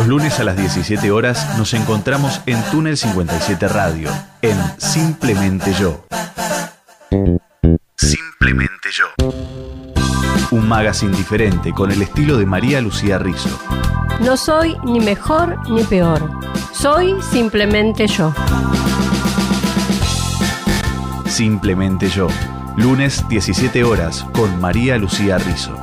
Los lunes a las 17 horas nos encontramos en Túnel 57 Radio, en Simplemente Yo. Simplemente Yo. Un magazine diferente con el estilo de María Lucía Rizzo. No soy ni mejor ni peor. Soy simplemente yo. Simplemente Yo. Lunes 17 horas con María Lucía Rizzo.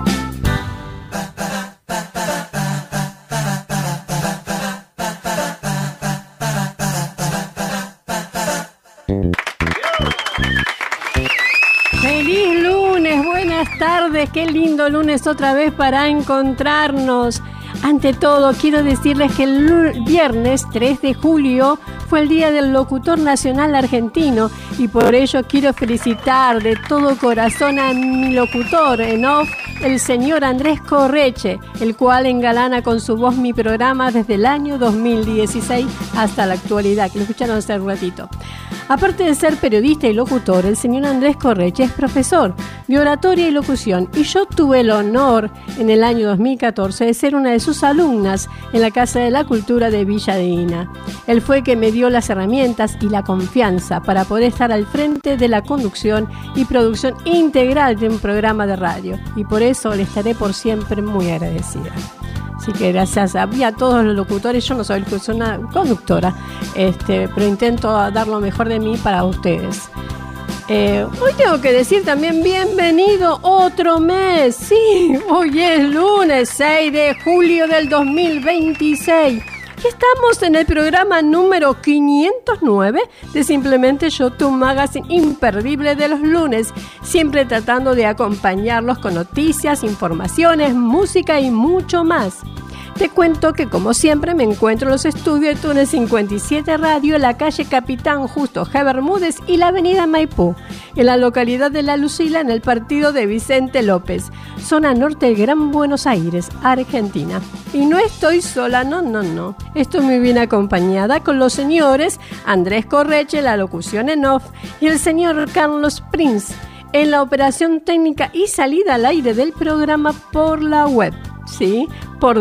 ¡Feliz lunes! Buenas tardes. Qué lindo lunes otra vez para encontrarnos. Ante todo, quiero decirles que el viernes 3 de julio fue el Día del Locutor Nacional Argentino y por ello quiero felicitar de todo corazón a mi locutor en off, el señor Andrés Correche, el cual engalana con su voz mi programa desde el año 2016 hasta la actualidad, que lo escucharon hace un ratito. Aparte de ser periodista y locutor, el señor Andrés Correche es profesor de oratoria y locución y yo tuve el honor en el año 2014 de ser una de sus alumnas en la Casa de la Cultura de Villa de Ina. Él fue quien me dio las herramientas y la confianza para poder estar al frente de la conducción y producción integral de un programa de radio y por eso le estaré por siempre muy agradecida. Así que gracias a todos los locutores. Yo no soy una conductora, pero intento dar lo mejor de mí para ustedes. Hoy tengo que decir también bienvenido otro mes. Sí, hoy es lunes 6 de julio del 2026. Estamos en el programa número 509 de Simplemente Yo, tu magazine imperdible de los lunes, siempre tratando de acompañarlos con noticias, informaciones, música y mucho más. Te cuento que como siempre me encuentro en los estudios de Túnel 57 Radio en la calle Capitán Justo G. Bermúdez y la avenida Maipú, en la localidad de La Lucila, en el partido de Vicente López, zona norte del Gran Buenos Aires, Argentina. Y no estoy sola, no. Estoy muy bien acompañada con los señores Andrés Correche, la locución en off, y el señor Carlos Prince, en la operación técnica y salida al aire del programa por la web. Sí, por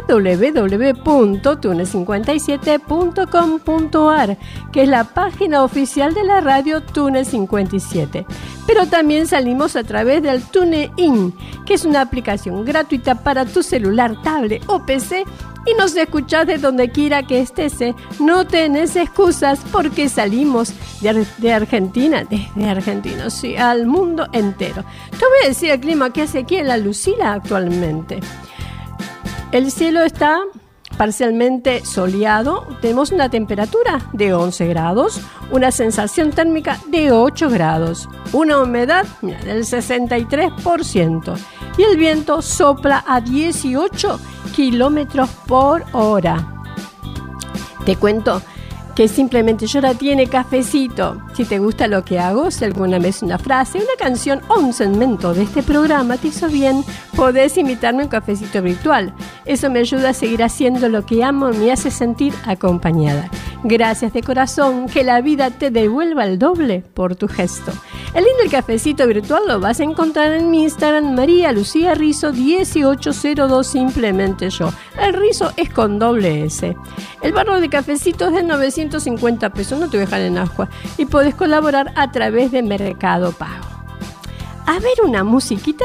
www.tunel57.com.ar, que es la página oficial de la radio Túnel 57. Pero también salimos a través del TuneIn, que es una aplicación gratuita para tu celular, tablet o PC, y nos escuchás de donde quiera que estés. No tenés excusas porque salimos de Argentina, desde Argentina, sí, al mundo entero. Te voy a decir el clima que hace aquí en La Lucila actualmente. El cielo está parcialmente soleado, tenemos una temperatura de 11 grados, una sensación térmica de 8 grados, una humedad del 63% y el viento sopla a 18 kilómetros por hora. Te cuento que Simplemente Yo ahora tiene cafecito. Si te gusta lo que hago, si alguna vez una frase, una canción o un segmento de este programa te hizo bien, podés invitarme a un cafecito virtual. Eso me ayuda a seguir haciendo lo que amo y me hace sentir acompañada. Gracias de corazón, que la vida te devuelva el doble por tu gesto. El link del cafecito virtual lo vas a encontrar en mi Instagram, María Lucía Rizzo 1802 Simplemente Yo. El Rizzo es con doble S. El barro de cafecito es de 950 pesos, no te voy a dejar en agua, y podés colaborar a través de Mercado Pago. A ver una musiquita.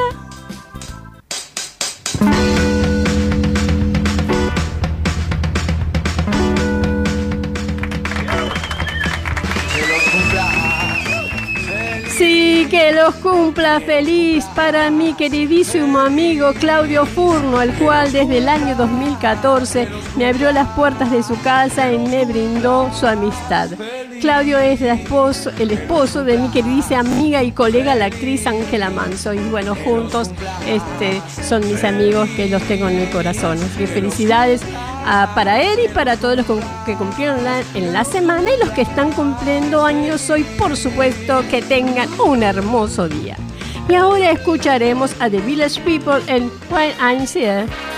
Sí, que los cumpla feliz para mi queridísimo amigo Claudio Furno, el cual desde el año 2014 me abrió las puertas de su casa y me brindó su amistad. Claudio es el esposo de mi queridísima amiga y colega, la actriz Ángela Manso. Y bueno, juntos son mis amigos que los tengo en mi corazón. Así que felicidades para él y para todos los que cumplieron en la semana y los que están cumpliendo años hoy, por supuesto, que tengan un hermoso día. Y ahora escucharemos a The Village People en When I'm Here.